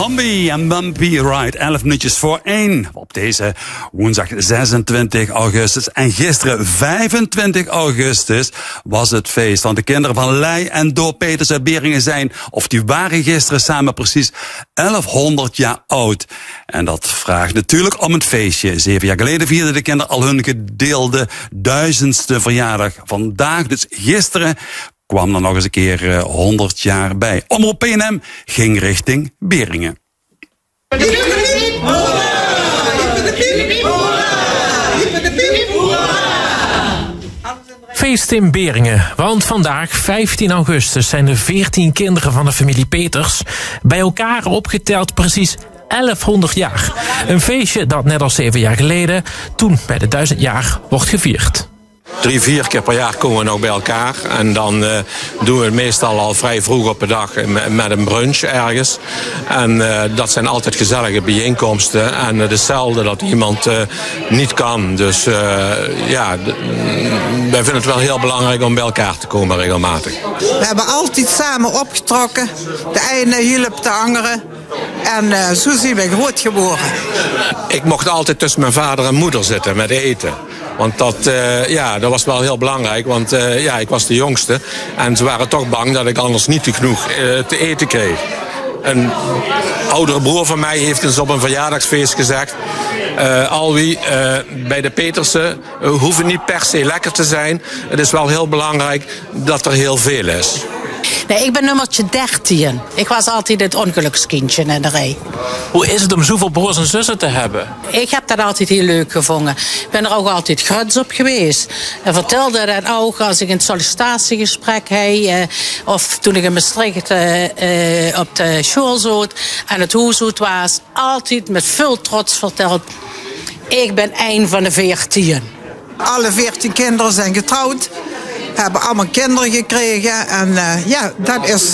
Zombie en Bumpy Ride, 11 minuutjes voor 1 op deze woensdag 26 augustus. En gisteren, 25 augustus, was het feest. Want de kinderen van Lei en Doop Peters uit Beringen zijn, of die waren gisteren samen precies 1100 jaar oud. En dat vraagt natuurlijk om een feestje. 7 jaar geleden vierden de kinderen al hun gedeelde 1000ste verjaardag. Vandaag, dus gisteren, kwam er nog eens een keer 100 jaar bij. Omroep PNM ging richting Beringen. Feest in Beringen, want vandaag, 15 augustus, zijn de 14 kinderen van de familie Peters bij elkaar opgeteld precies 1100 jaar. Een feestje dat net als 7 jaar geleden, toen bij de 1000 jaar, wordt gevierd. 3-4 keer per jaar komen we nog bij elkaar. En dan doen we het meestal al vrij vroeg op de dag met een brunch ergens. En dat zijn altijd gezellige bijeenkomsten. En het is zelden dat iemand niet kan. Dus ja, wij vinden het wel heel belangrijk om bij elkaar te komen regelmatig. We hebben altijd samen opgetrokken. De ene hielp de andere. En zo zijn we groot geworden. Ik mocht altijd tussen mijn vader en moeder zitten met eten. Want dat was wel heel belangrijk, want ik was de jongste. En ze waren toch bang dat ik anders niet genoeg te eten kreeg. Een oudere broer van mij heeft eens op een verjaardagsfeest gezegd: Alwie, bij de Petersen hoeven niet per se lekker te zijn. Het is wel heel belangrijk dat er heel veel is. Nee, ik ben nummertje 13. Ik was altijd het ongelukskindje in de rij. Hoe is het om zoveel broers en zussen te hebben? Ik heb dat altijd heel leuk gevonden. Ik ben er ook altijd gruts op geweest. En vertelde dat ook als ik een sollicitatiegesprek had. Of toen ik in Maastricht op de school zat en het huishoud was. Altijd met veel trots verteld: ik ben een van de 14. Alle 14 kinderen zijn getrouwd. Hebben allemaal kinderen gekregen. En dat is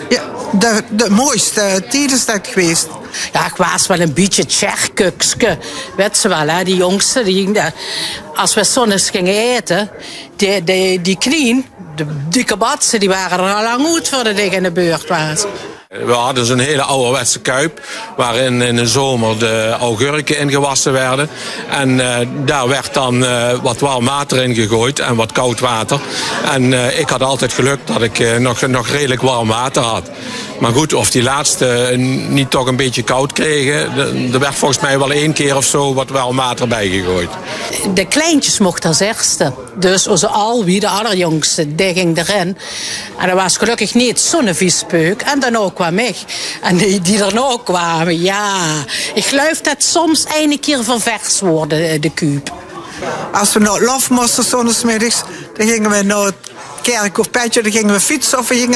de mooiste tijd is dat geweest. Ja, ik was wel een beetje tjerkukske. Weet ze wel, hè? Die jongste. Als we zondags gingen eten, die knieën, de dikke batsen, die waren er al lang uit voordat ik in de beurt was. We hadden zo'n hele ouderwetse kuip waarin in de zomer de augurken ingewassen werden. En daar werd dan wat warm water in gegooid en wat koud water. En ik had altijd geluk dat ik nog redelijk warm water had. Maar goed, of die laatste niet toch een beetje koud kregen, er werd volgens mij wel 1 keer of zo wat warm water bijgegooid. De kleintjes mochten als eerste. Dus onze Alwie, de allerjongste, die ging erin. En dat was gelukkig niet zo'n viespeuk. En dan ook kwam ik. En die er ook kwamen, ja. Ik geloof dat soms 1 keer ververs worden, de kuip. Als we naar Lof moesten zondagsmiddags, dan gingen we naar het kerk of Petje, dan gingen we fietsen of we gingen